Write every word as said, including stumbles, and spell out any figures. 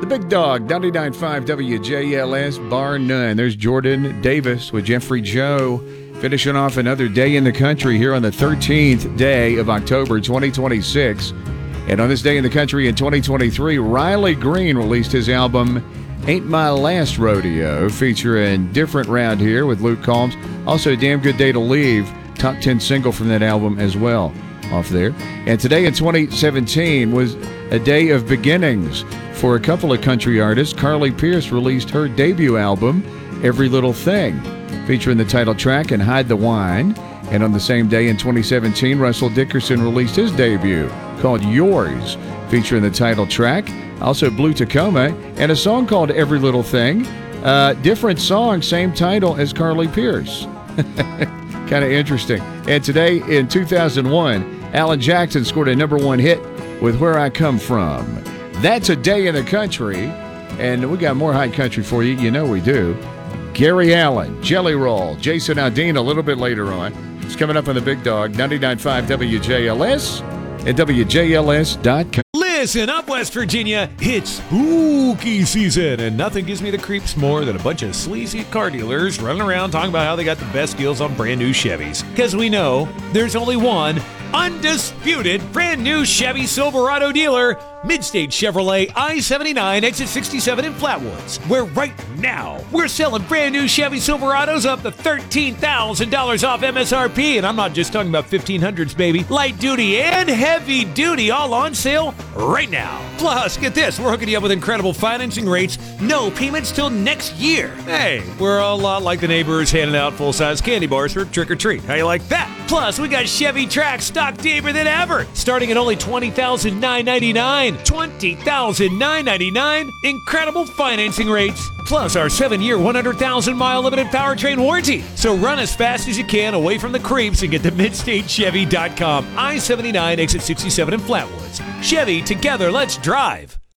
The Big Dog, ninety-nine point five W J L S, bar none. There's Jordan Davis with Jeffrey Joe, finishing off another day in the country here on the thirteenth day of October twenty twenty-six. And on this day in the country in twenty twenty-three, Riley Green released his album Ain't My Last Rodeo, featuring Different Round Here with Luke Combs. Also, Damn Good Day to Leave, top ten single from that album as well off there. And today in twenty seventeen was a day of beginnings for a couple of country artists. Carly Pearce released her debut album, Every Little Thing, featuring the title track and Hide the Wine. And on the same day in twenty seventeen, Russell Dickerson released his debut called Yours, featuring the title track, also Blue Tacoma, and a song called Every Little Thing. Uh, different song, same title as Carly Pearce. Kind of interesting. And today in two thousand one, Alan Jackson scored a number one hit with Where I Come From. That's a day in the country, and we got more high country for you. You know we do. Gary Allen, Jelly Roll, Jason Aldean a little bit later on. It's coming up on the Big Dog, ninety-nine point five W J L S and W J L S dot com. Listen up, West Virginia. It's spooky season, and nothing gives me the creeps more than a bunch of sleazy car dealers running around talking about how they got the best deals on brand new Chevys. Because we know there's only one undisputed brand new Chevy Silverado dealer, Midstate Chevrolet I seventy-nine, exit sixty-seven in Flatwoods, where right now we're selling brand new Chevy Silverados up to thirteen thousand dollars off M S R P. And I'm not just talking about fifteen hundreds, baby. Light duty and heavy duty all on sale right now. Plus, get this, we're hooking you up with incredible financing rates, no payments till next year. Hey, we're a lot like the neighbors handing out full-size candy bars for trick or treat. How you like that? Plus, we got Chevy Trax stock deeper than ever, starting at only twenty thousand nine hundred ninety-nine dollars. twenty thousand nine hundred ninety-nine dollars. Incredible financing rates. Plus our seven-year, one hundred thousand mile limited powertrain warranty. So run as fast as you can away from the creeps and get to midstate chevy dot com. I seventy-nine, exit sixty-seven in Flatwoods. Chevy, together, let's drive.